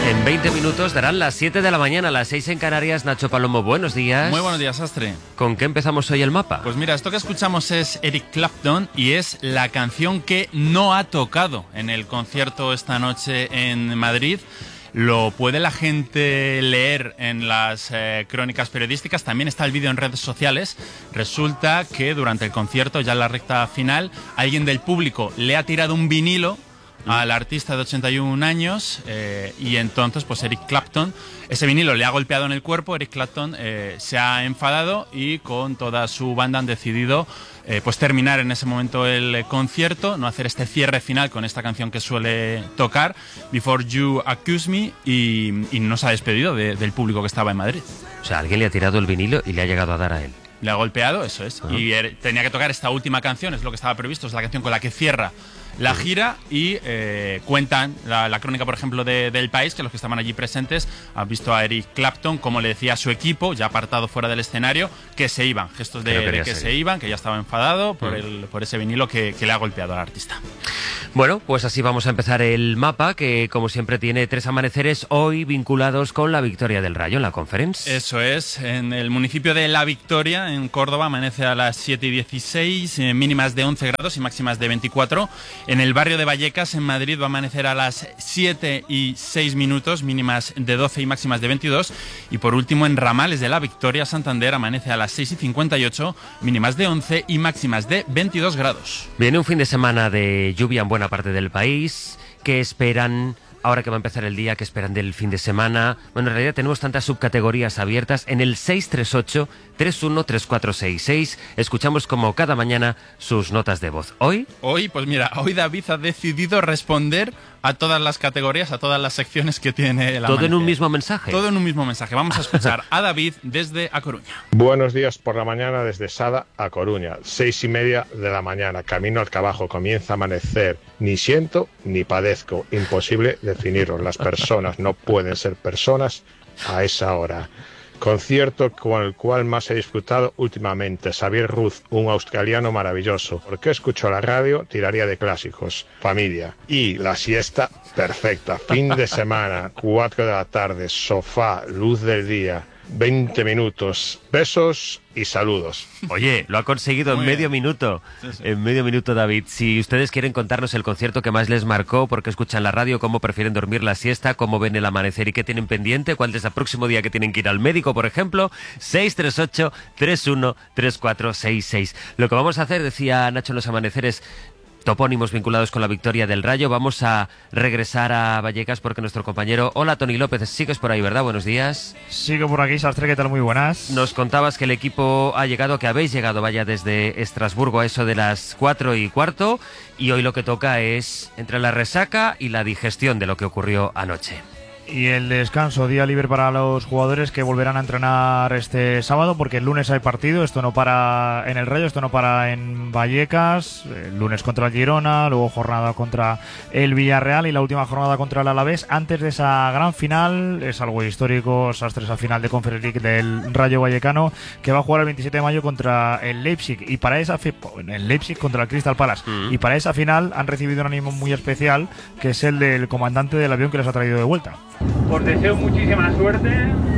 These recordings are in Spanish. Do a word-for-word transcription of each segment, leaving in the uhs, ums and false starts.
En veinte minutos darán las siete de la mañana, las seis en Canarias. Nacho Palomo, buenos días. Muy buenos días, Astre. ¿Con qué empezamos hoy el mapa? Pues mira, esto que escuchamos es Eric Clapton y es la canción que no ha tocado en el concierto esta noche en Madrid. Lo puede la gente leer en las eh, crónicas periodísticas. También está el vídeo en redes sociales. Resulta que durante el concierto, ya en la recta final, alguien del público le ha tirado un vinilo al artista de ochenta y un años eh, y entonces pues Eric Clapton, ese vinilo le ha golpeado en el cuerpo. Eric Clapton eh, se ha enfadado y con toda su banda han decidido eh, pues terminar en ese momento el concierto, no hacer este cierre final con esta canción que suele tocar, Before You Accuse Me, y, y no se ha despedido de, del público que estaba en Madrid. O sea, alguien le ha tirado el vinilo y le ha llegado a dar a él. Le ha golpeado, eso es. Uh-huh. Y er, tenía que tocar esta última canción, es lo que estaba previsto, es la canción con la que cierra la gira y eh, cuentan la, la crónica, por ejemplo, de, del País, que los que estaban allí presentes han visto a Eric Clapton, como le decía a su equipo, ya apartado fuera del escenario, que se iban, gestos de, de que seguir. se iban, que ya estaba enfadado por, uh-huh. el, por ese vinilo que, que le ha golpeado al artista. Bueno, pues así vamos a empezar el mapa, que como siempre tiene tres amaneceres hoy vinculados con la victoria del Rayo en la Conference. Eso es, en el municipio de La Victoria, en Córdoba, amanece a las siete y dieciséis, eh, mínimas de once grados y máximas de veinticuatro. En el barrio de Vallecas, en Madrid, va a amanecer a las siete y seis minutos, mínimas de doce y máximas de veintidós. Y por último, en Ramales de La Victoria, Santander, amanece a las seis y cincuenta y ocho, mínimas de once y máximas de veintidós grados. Viene un fin de semana de lluvia en buena parte del país. ¿Qué esperan ahora que va a empezar el día? ¿Qué esperan del fin de semana? Bueno, en realidad tenemos tantas subcategorías abiertas. En el seis tres ocho, tres uno tres cuatro seis seis escuchamos como cada mañana sus notas de voz. ¿Hoy? Hoy, pues mira, hoy David ha decidido responder a todas las categorías, a todas las secciones que tiene la ¿Todo amanecer. En un mismo mensaje? Todo en un mismo mensaje. Vamos a escuchar a David desde A Coruña. Buenos días por la mañana desde Sada a Coruña. Seis y media de la mañana. Camino al trabajo. Comienza a amanecer. Ni siento ni padezco. Imposible definirlo. Las personas no pueden ser personas a esa hora. Concierto con el cual más he disfrutado últimamente. Xavier Ruz, un australiano maravilloso. ¿Por qué escucho la radio? Tiraría de clásicos. Familia. Y la siesta perfecta. Fin de semana, cuatro de la tarde, sofá, luz del día. veinte minutos, besos y saludos. Oye, lo ha conseguido Muy en medio bien. minuto. Sí, sí. En medio minuto, David. Si ustedes quieren contarnos el concierto que más les marcó, por qué escuchan la radio, cómo prefieren dormir la siesta, cómo ven el amanecer y qué tienen pendiente, cuál es el próximo día que tienen que ir al médico, por ejemplo, seis tres ocho, tres uno tres cuatro seis seis. Lo que vamos a hacer, decía Nacho en los amaneceres, topónimos vinculados con la victoria del Rayo. Vamos a regresar a Vallecas porque nuestro compañero, hola Tony López, sigues por ahí, ¿verdad? Buenos días. Sigo por aquí, Sastre, ¿qué tal? Muy buenas. Nos contabas que el equipo ha llegado, que habéis llegado, vaya, desde Estrasburgo a eso de las cuatro y cuarto, y hoy lo que toca es entre la resaca y la digestión de lo que ocurrió anoche. Y el descanso, día libre para los jugadores que volverán a entrenar este sábado, porque el lunes hay partido, esto no para en el Rayo, esto no para en Vallecas, el lunes contra el Girona, luego jornada contra el Villarreal y la última jornada contra el Alavés. Antes de esa gran final, es algo histórico, Sastre, esa final de Conference League del Rayo Vallecano, que va a jugar el veintisiete de mayo contra el Leipzig, y para esa fi- el Leipzig contra el Crystal Palace, mm. y para esa final han recibido un ánimo muy especial, que es el del comandante del avión que les ha traído de vuelta. Os deseo muchísima suerte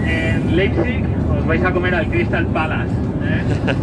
en Leipzig, os vais a comer al Crystal Palace, ¿eh?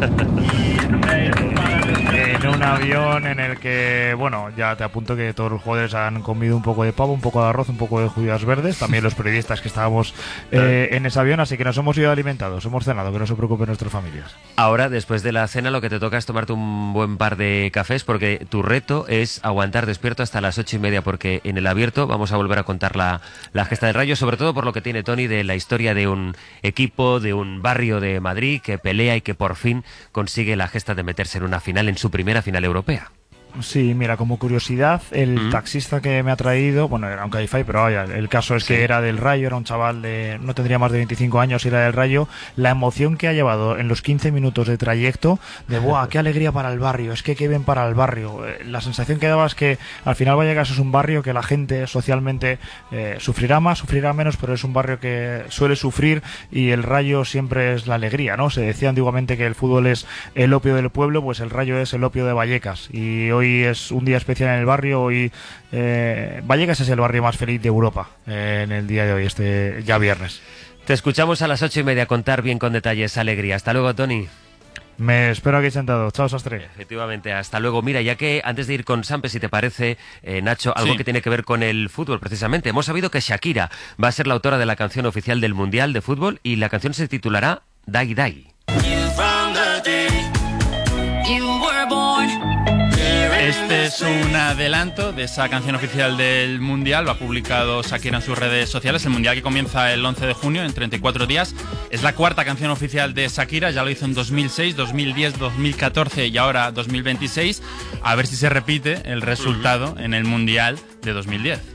Y en, una... en un avión en el que, bueno, ya te apunto que todos los jugadores han comido un poco de pavo, un poco de arroz, un poco de judías verdes, también los periodistas que estábamos eh, en ese avión, así que nos hemos ido alimentados, hemos cenado, que no se preocupen nuestras familias. Ahora, después de la cena, lo que te toca es tomarte un buen par de cafés, porque tu reto es aguantar despierto hasta las ocho y media, porque en el abierto vamos a volver a contar la, la gesta del Rayo, sobre todo por lo que tiene Tony de la historia de un equipo, de un barrio de Madrid que pelea y que por fin consigue la gesta de meterse en una final, en su primera final europea. Sí, mira, como curiosidad, el ¿Mm? taxista que me ha traído, bueno, era un Cabify, pero vaya, el caso es sí. que era del Rayo, era un chaval de, no tendría más de veinticinco años y era del Rayo, la emoción que ha llevado en los quince minutos de trayecto, de ¡buah, qué alegría para el barrio! Es que qué bien para el barrio. La sensación que daba es que al final Vallecas es un barrio que la gente socialmente eh, sufrirá más, sufrirá menos, pero es un barrio que suele sufrir y el Rayo siempre es la alegría, ¿no? Se decía antiguamente que el fútbol es el opio del pueblo, pues el Rayo es el opio de Vallecas, y hoy hoy es un día especial en el barrio. Hoy eh, Vallecas es el barrio más feliz de Europa eh, en el día de hoy, este ya viernes. Te escuchamos a las ocho y media contar bien con detalles alegría. Hasta luego, Tony. Me espero aquí sentado. Chao, Sastre. Efectivamente, hasta luego. Mira, ya que antes de ir con Sampe, si te parece, eh, Nacho, algo sí. que tiene que ver con el fútbol, precisamente. Hemos sabido que Shakira va a ser la autora de la canción oficial del Mundial de Fútbol y la canción se titulará Die Die. Este es un adelanto de esa canción oficial del Mundial. Lo ha publicado Shakira en sus redes sociales. El Mundial que comienza el once de junio, en treinta y cuatro días. Es la cuarta canción oficial de Shakira. Ya lo hizo en dos mil seis, dos mil diez, dos mil catorce y ahora dos mil veintiséis. A ver si se repite el resultado en el Mundial de dos mil diez.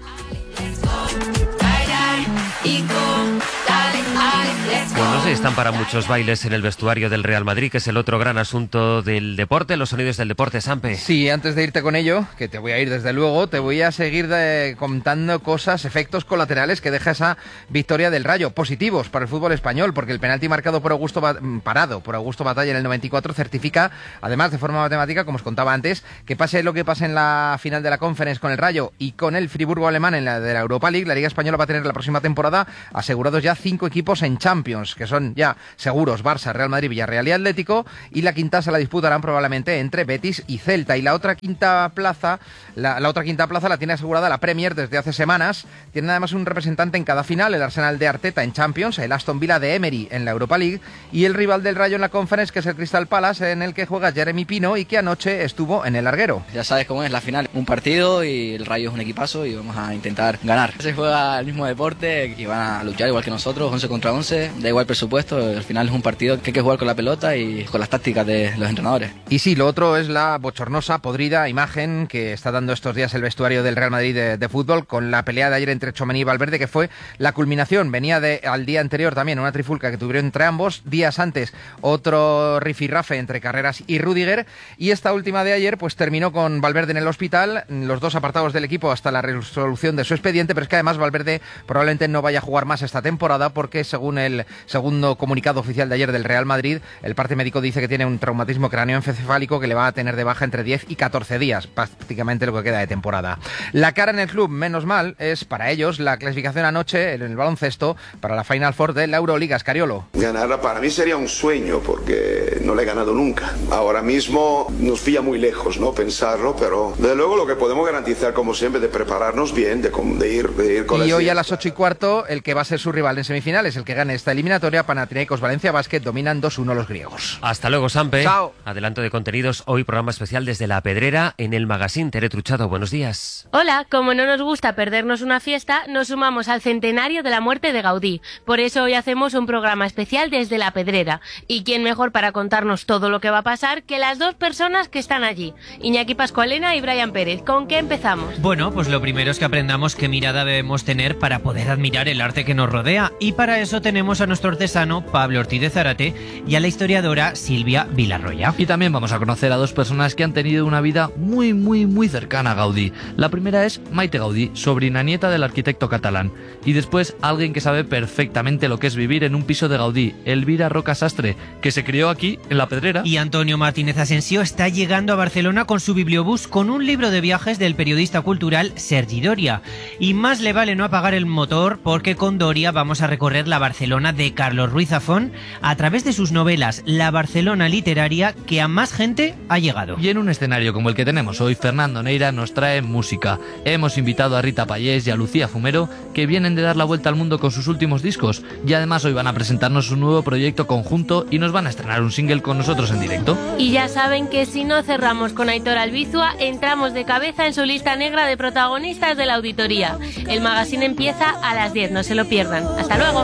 Pues no sé, están para muchos bailes en el vestuario del Real Madrid, que es el otro gran asunto del deporte, los sonidos del deporte, Sampe. Sí, antes de irte con ello, que te voy a ir desde luego, te voy a seguir de, contando cosas, efectos colaterales que deja esa victoria del Rayo, positivos para el fútbol español, porque el penalti marcado por Augusto, parado por Augusto Batalla en el noventa y cuatro certifica, además de forma matemática, como os contaba antes, que pase lo que pase en la final de la Conference con el Rayo y con el Friburgo alemán en la de la Europa League, la Liga Española va a tener la próxima temporada asegurados ya cinco equipos en Champions, que son ya seguros Barça, Real Madrid, Villarreal y Atlético, y la quinta se la disputarán probablemente entre Betis y Celta, y la otra quinta plaza la, la otra quinta plaza la tiene asegurada la Premier desde hace semanas. Tiene además un representante en cada final, el Arsenal de Arteta en Champions, el Aston Villa de Emery en la Europa League y el rival del Rayo en la Conference, que es el Crystal Palace, en el que juega Jeremy Pino y que anoche estuvo en el larguero. Ya sabes cómo es la final, un partido y el Rayo es un equipazo y vamos a intentar ganar. Se juega el mismo deporte y van a luchar igual que nosotros, once contra once, da igual presupuesto, al final es un partido que hay que jugar con la pelota y con las tácticas de los entrenadores. Y sí, lo otro es la bochornosa, podrida imagen que está dando estos días el vestuario del Real Madrid de, de fútbol, con la pelea de ayer entre Tchouaméni y Valverde, que fue la culminación. Venía de al día anterior también una trifulca que tuvieron entre ambos, días antes otro rifirrafe entre Carreras y Rüdiger, y esta última de ayer pues terminó con Valverde en el hospital, los dos apartados del equipo hasta la resolución de su expediente, pero es que además Valverde probablemente no vaya a jugar más esta temporada porque, según el segundo comunicado oficial de ayer del Real Madrid, el parte médico dice que tiene un traumatismo craneoencefálico que le va a tener de baja entre diez y catorce días, prácticamente lo que queda de temporada. La cara en el club, menos mal, es para ellos la clasificación anoche en el baloncesto para la Final Four de la Euroliga. Escariolo. Ganarla para mí sería un sueño porque no la he ganado nunca. Ahora mismo nos pilla muy lejos, ¿no? Pensarlo, pero desde luego lo que podemos garantizar, como siempre, de prepararnos bien, de, de, ir, de ir con la... Y hoy a las ocho y cuarto, el que va a ser su rival en semifinales, el que gane esta eliminatoria, Panathinaikos Valencia Basket, dominan dos uno los griegos. Hasta luego, Sampe. Chao. Adelanto de contenidos, hoy programa especial desde La Pedrera en el Magazine. Tere Truchado, buenos días. Hola, como no nos gusta perdernos una fiesta, nos sumamos al centenario de la muerte de Gaudí. Por eso hoy hacemos un programa especial desde La Pedrera. ¿Y quién mejor para contarnos todo lo que va a pasar que las dos personas que están allí? Iñaki Pascualena y Brian Pérez. ¿Con qué empezamos? Bueno, pues lo primero es que aprendamos qué mirada debemos tener para poder admirar el arte que nos rodea. Y para eso tenemos a nuestro artesano Pablo Ortiz de Zárate y a la historiadora Silvia Vilarroya. Y también vamos a conocer a dos personas que han tenido una vida muy, muy, muy cercana a Gaudí. La primera es Maite Gaudí, sobrina nieta del arquitecto catalán. Y después alguien que sabe perfectamente lo que es vivir en un piso de Gaudí, Elvira Roca Sastre, que se crió aquí, en La Pedrera. Y Antonio Martínez Asensio está llegando a Barcelona con su bibliobús con un libro de viajes del periodista cultural Sergi Doria. Y más le vale no apagar el motor porque con Doria vamos a recorrer la Barcelona de Carlos Ruiz Zafón a través de sus novelas, la Barcelona literaria que a más gente ha llegado. Y en un escenario como el que tenemos hoy, Fernando Neira nos trae música. Hemos invitado a Rita Payés y a Lucía Fumero, que vienen de dar la vuelta al mundo con sus últimos discos, y además hoy van a presentarnos un nuevo proyecto conjunto y nos van a estrenar un single con nosotros en directo. Y ya saben que si no cerramos con Aitor Albizua, entramos de cabeza en su lista negra de protagonistas de la auditoría. El magazine empieza a las diez, no se lo pierdan. Hasta luego.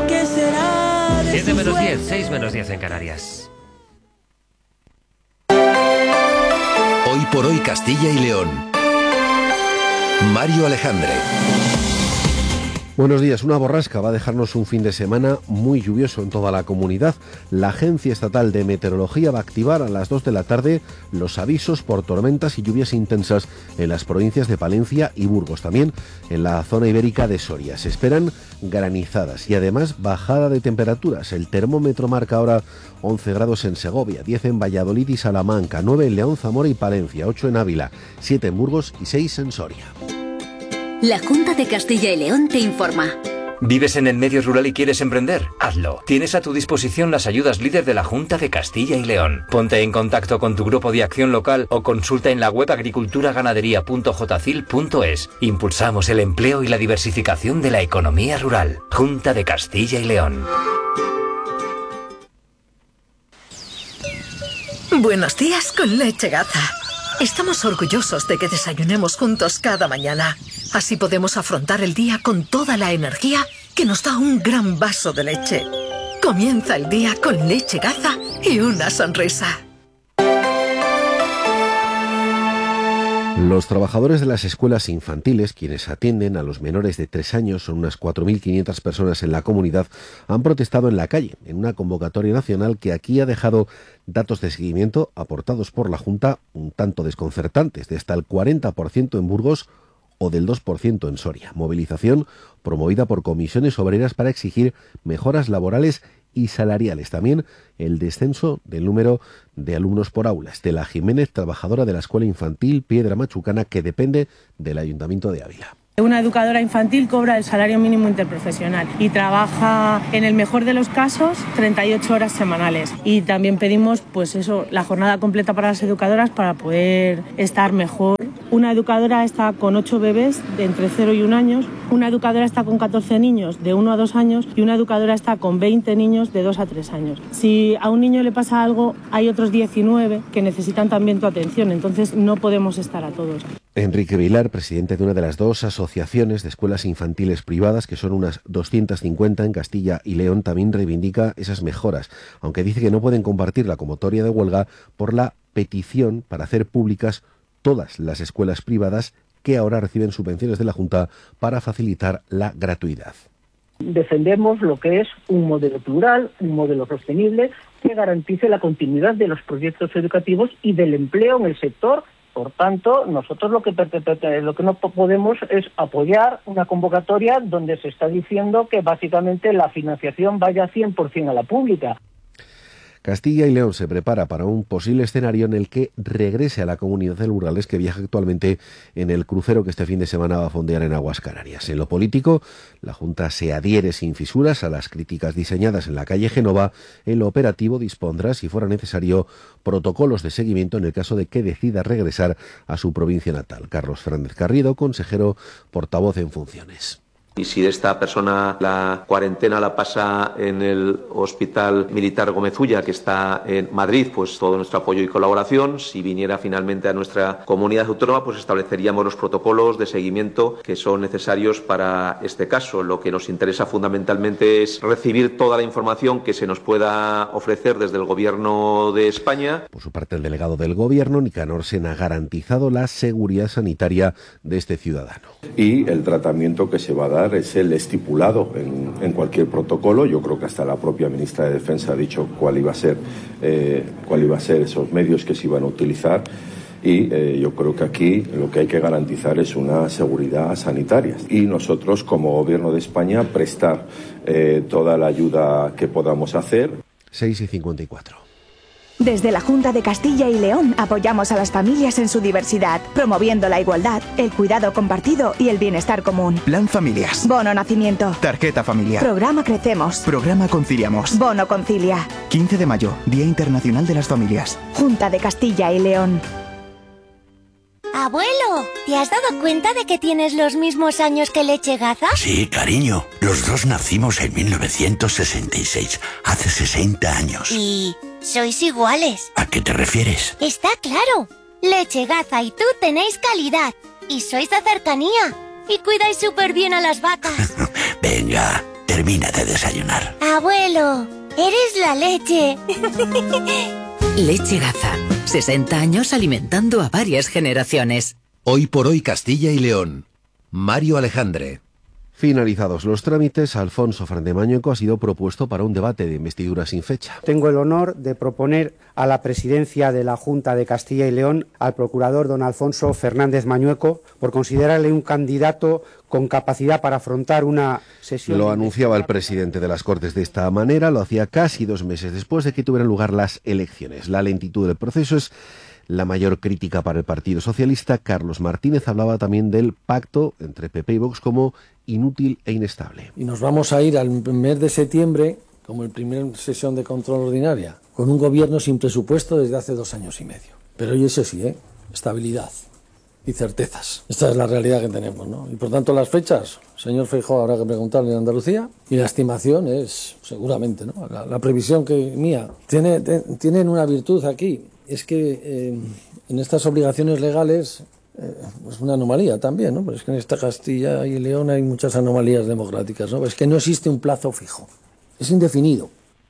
siete menos diez, seis menos diez en Canarias. Hoy por hoy Castilla y León. Mario Alejandre. Buenos días. Una borrasca va a dejarnos un fin de semana muy lluvioso en toda la comunidad. La Agencia Estatal de Meteorología va a activar a las dos de la tarde los avisos por tormentas y lluvias intensas en las provincias de Palencia y Burgos, también en la zona ibérica de Soria. Se esperan granizadas y además bajada de temperaturas. El termómetro marca ahora once grados en Segovia, diez en Valladolid y Salamanca, nueve en León, Zamora y Palencia, ocho en Ávila, siete en Burgos y seis en Soria. La Junta de Castilla y León te informa. ¿Vives en el medio rural y quieres emprender? Hazlo. Tienes a tu disposición las ayudas líder de la Junta de Castilla y León. Ponte en contacto con tu grupo de acción local o consulta en la web agriculturaganadería punto jcil punto es. Impulsamos el empleo y la diversificación de la economía rural. Junta de Castilla y León. Buenos días con Leche Gaza. Estamos orgullosos de que desayunemos juntos cada mañana. Así podemos afrontar el día con toda la energía que nos da un gran vaso de leche. Comienza el día con Leche Gaza y una sonrisa. Los trabajadores de las escuelas infantiles, quienes atienden a los menores de tres años, son unas cuatro mil quinientas personas en la comunidad, han protestado en la calle, en una convocatoria nacional que aquí ha dejado datos de seguimiento aportados por la Junta un tanto desconcertantes, de hasta el cuarenta por ciento en Burgos o del dos por ciento en Soria. Movilización promovida por comisiones obreras para exigir mejoras laborales y salariales. También el descenso del número de alumnos por aula. Estela Jiménez, trabajadora de la Escuela Infantil Piedra Machucana, que depende del Ayuntamiento de Ávila. Una educadora infantil cobra el salario mínimo interprofesional y trabaja, en el mejor de los casos, treinta y ocho horas semanales. Y también pedimos, pues eso, la jornada completa para las educadoras para poder estar mejor. Una educadora está con ocho bebés de entre cero y un año, una educadora está con catorce niños de uno a dos años y una educadora está con veinte niños de dos a tres años. Si a un niño le pasa algo, hay otros diecinueve que necesitan también tu atención, entonces no podemos estar a todos. Enrique Vilar, presidente de una de las dos asociaciones de escuelas infantiles privadas, que son unas doscientas cincuenta en Castilla y León, también reivindica esas mejoras, aunque dice que no pueden compartir la convocatoria de huelga por la petición para hacer públicas todas las escuelas privadas que ahora reciben subvenciones de la Junta para facilitar la gratuidad. Defendemos lo que es un modelo plural, un modelo sostenible que garantice la continuidad de los proyectos educativos y del empleo en el sector. Por tanto, nosotros lo que, lo que no podemos es apoyar una convocatoria donde se está diciendo que básicamente la financiación vaya cien por ciento a la pública. Castilla y León se prepara para un posible escenario en el que regrese a la comunidad de rurales que viaja actualmente en el crucero que este fin de semana va a fondear en aguas Canarias. En lo político, la Junta se adhiere sin fisuras a las críticas diseñadas en la calle Génova. En lo operativo dispondrá, si fuera necesario, protocolos de seguimiento en el caso de que decida regresar a su provincia natal. Carlos Fernández Carriedo, consejero portavoz en funciones. Y si esta persona la cuarentena la pasa en el Hospital Militar Gómez Ulla, que está en Madrid, pues todo nuestro apoyo y colaboración. Si viniera finalmente a nuestra comunidad autónoma, pues estableceríamos los protocolos de seguimiento que son necesarios para este caso. Lo que nos interesa fundamentalmente es recibir toda la información que se nos pueda ofrecer desde el Gobierno de España. Por su parte, el delegado del Gobierno, Nicanor Sen, ha garantizado la seguridad sanitaria de este ciudadano. Y el tratamiento que se va a dar es el estipulado en, en cualquier protocolo. Yo creo que hasta la propia ministra de Defensa ha dicho cuál iba a ser, eh, cuál iba a ser esos medios que se iban a utilizar. Y eh, yo creo que aquí lo que hay que garantizar es una seguridad sanitaria. Y nosotros, como Gobierno de España, prestar eh, toda la ayuda que podamos hacer. seis y cincuenta y cuatro. Desde la Junta de Castilla y León apoyamos a las familias en su diversidad, promoviendo la igualdad, el cuidado compartido y el bienestar común. Plan Familias. Bono Nacimiento. Tarjeta familiar. Programa Crecemos. Programa Conciliamos. Bono Concilia. quince de mayo, Día Internacional de las Familias. Junta de Castilla y León. Abuelo, ¿te has dado cuenta de que tienes los mismos años que Leche Gaza? Sí, cariño. Los dos nacimos en mil novecientos sesenta y seis, hace sesenta años. Y sois iguales. ¿A qué te refieres? Está claro. Leche Gaza y tú tenéis calidad. Y sois de cercanía. Y cuidáis súper bien a las vacas. Venga, termina de desayunar. Abuelo, eres la leche. Leche Gaza. sesenta años alimentando a varias generaciones. Hoy por hoy Castilla y León. Mario Alejandre. Finalizados los trámites, Alfonso Fernández Mañueco ha sido propuesto para un debate de investidura sin fecha. Tengo el honor de proponer a la presidencia de la Junta de Castilla y León al procurador don Alfonso Fernández Mañueco por considerarle un candidato con capacidad para afrontar una sesión... Lo anunciaba el presidente de las Cortes de esta manera, lo hacía casi dos meses después de que tuvieran lugar las elecciones. La lentitud del proceso es la mayor crítica para el Partido Socialista. Carlos Martínez hablaba también del pacto entre P P y Vox como inútil e inestable. Y nos vamos a ir al mes de septiembre, como el primer sesión de control ordinaria, con un gobierno sin presupuesto desde hace dos años y medio. Pero y eso sí, ¿eh? Estabilidad y certezas. Esta es la realidad que tenemos, ¿no? Y por tanto las fechas, señor Feijóo, habrá que preguntarle en Andalucía, y la estimación es, seguramente, ¿no? La, la previsión que mía, tiene, te, tienen una virtud aquí, es que eh, en estas obligaciones legales eh, es una anomalía también, ¿no? Pero es que en esta Castilla y León hay muchas anomalías democráticas, ¿no? Es que no existe un plazo fijo, es indefinido.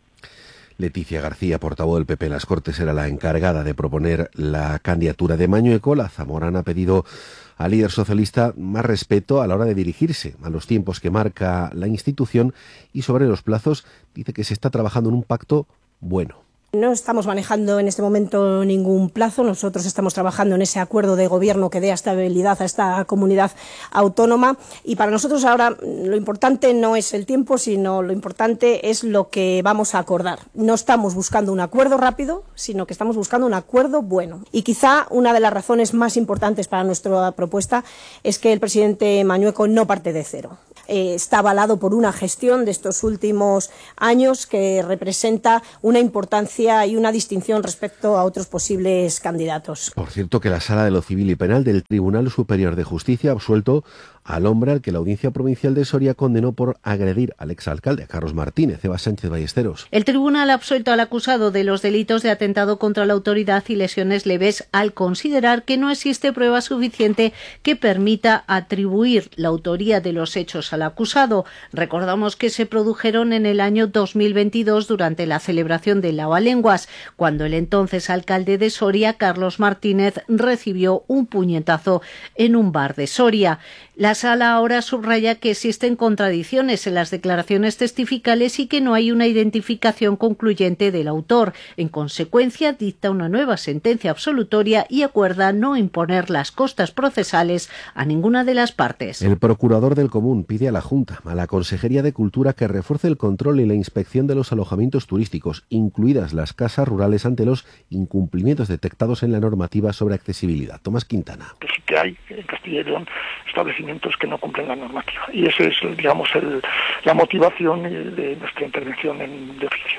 Leticia García, portavoz del P P en las Cortes, era la encargada de proponer la candidatura de Mañueco. La zamorana ha pedido al líder socialista más respeto a la hora de dirigirse a los tiempos que marca la institución y sobre los plazos dice que se está trabajando en un pacto bueno. No estamos manejando en este momento ningún plazo. Nosotros estamos trabajando en ese acuerdo de gobierno que dé estabilidad a esta comunidad autónoma. Y para nosotros ahora lo importante no es el tiempo, sino lo importante es lo que vamos a acordar. No estamos buscando un acuerdo rápido, sino que estamos buscando un acuerdo bueno. Y quizá una de las razones más importantes para nuestra propuesta es que el presidente Mañueco no parte de cero. Eh, está avalado por una gestión de estos últimos años que representa una importancia y una distinción respecto a otros posibles candidatos. Por cierto, que la Sala de lo Civil y Penal del Tribunal Superior de Justicia ha absuelto al hombre al que la Audiencia Provincial de Soria condenó por agredir al exalcalde, a Carlos Martínez. Eva Sánchez Ballesteros. El tribunal ha absuelto al acusado de los delitos de atentado contra la autoridad y lesiones leves al considerar que no existe prueba suficiente que permita atribuir la autoría de los hechos al acusado. Recordamos que se produjeron en el año dos mil veintidós durante la celebración del Lavalenguas, cuando el entonces alcalde de Soria, Carlos Martínez, recibió un puñetazo en un bar de Soria. La sala ahora subraya que existen contradicciones en las declaraciones testificales y que no hay una identificación concluyente del autor. En consecuencia, dicta una nueva sentencia absolutoria y acuerda no imponer las costas procesales a ninguna de las partes. El procurador del Común pide a la Junta, a la Consejería de Cultura, que refuerce el control y la inspección de los alojamientos turísticos, incluidas las casas rurales, ante los incumplimientos detectados en la normativa sobre accesibilidad. Tomás Quintana. Que sí que hay en Castilla y León establecimientos que no cumplen la normativa. Y esa es, digamos, el, la motivación de nuestra intervención en de oficio.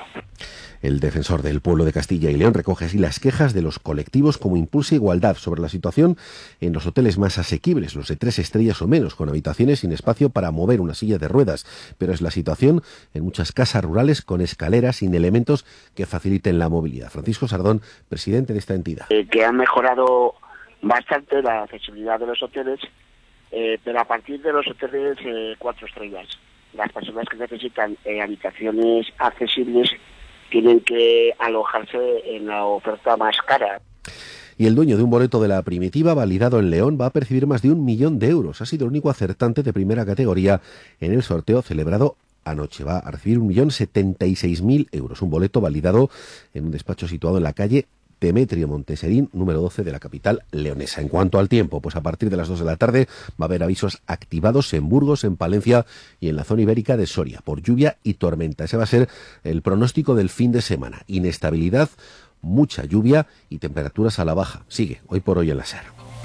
El defensor del pueblo de Castilla y León recoge así las quejas de los colectivos como Impulsa Igualdad sobre la situación en los hoteles más asequibles, los de tres estrellas o menos, con habitaciones sin espacio para mover una silla de ruedas. Pero es la situación en muchas casas rurales con escaleras sin elementos que faciliten la movilidad. Francisco Sardón, presidente de esta entidad. Eh, que han mejorado bastante la accesibilidad de los hoteles, eh, pero a partir de los hoteles eh, cuatro estrellas. Las personas que necesitan eh, habitaciones accesibles tienen que alojarse en la oferta más cara. Y el dueño de un boleto de la Primitiva validado en León va a percibir más de un millón de euros. Ha sido el único acertante de primera categoría en el sorteo celebrado anoche. Va a recibir un millón setenta y seis mil euros. Un boleto validado en un despacho situado en la calle Demetrio Monteserín, número doce de la capital leonesa. En cuanto al tiempo, pues a partir de las dos de la tarde va a haber avisos activados en Burgos, en Palencia y en la zona ibérica de Soria por lluvia y tormenta. Ese va a ser el pronóstico del fin de semana. Inestabilidad, mucha lluvia y temperaturas a la baja. Sigue hoy por hoy en la SER.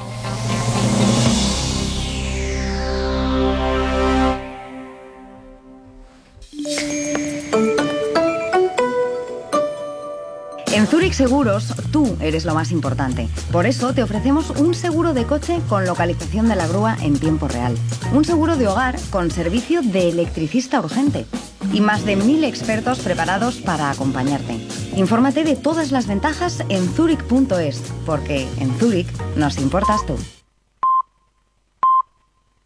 En Zurich Seguros, tú eres lo más importante. Por eso te ofrecemos un seguro de coche con localización de la grúa en tiempo real. Un seguro de hogar con servicio de electricista urgente. Y más de mil expertos preparados para acompañarte. Infórmate de todas las ventajas en zurich punto es, porque en Zurich nos importas tú.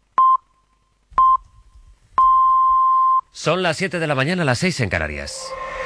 Son las siete de la mañana, las seis en Canarias.